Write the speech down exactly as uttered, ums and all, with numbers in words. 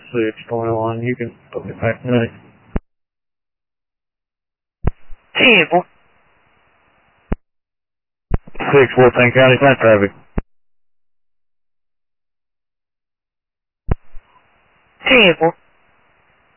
six twenty-one. You can put me back in a minute. ten four. six fourteen County Flat Traffic. ten four.